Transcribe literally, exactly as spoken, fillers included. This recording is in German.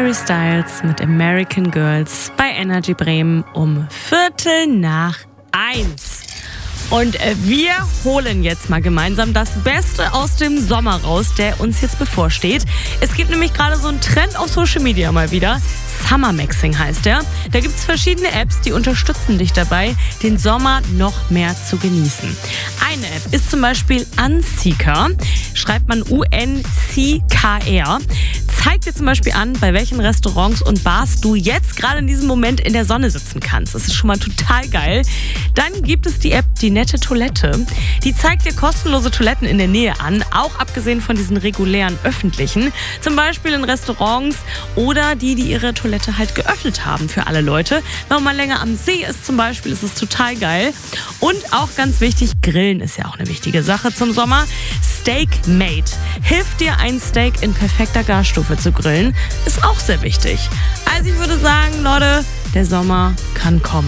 Harry Styles mit American Girls bei Energy Bremen um Viertel nach eins. Und wir holen jetzt mal gemeinsam das Beste aus dem Sommer raus, der uns jetzt bevorsteht. Es gibt nämlich gerade so einen Trend auf Social Media mal wieder. Summer Maxing heißt der. Da gibt es verschiedene Apps, die unterstützen dich dabei, den Sommer noch mehr zu genießen. Eine App ist zum Beispiel Unseeker, schreibt man U N C K R. Zeigt dir zum Beispiel an, bei welchen Restaurants und Bars du jetzt gerade in diesem Moment in der Sonne sitzen kannst. Das ist schon mal total geil. Dann gibt es die App Die nette Toilette. Die zeigt dir kostenlose Toiletten in der Nähe an, auch abgesehen von diesen regulären öffentlichen. Zum Beispiel in Restaurants oder die, die ihre Toilette halt geöffnet haben für alle Leute. Wenn man mal länger am See ist zum Beispiel, ist es total geil. Und auch ganz wichtig, Grillen ist ja auch eine wichtige Sache zum Sommer. Steak Mate hilft dir, ein Steak in perfekter Garstufe zu grillen. Ist auch sehr wichtig. Also ich würde sagen, Leute, der Sommer kann kommen.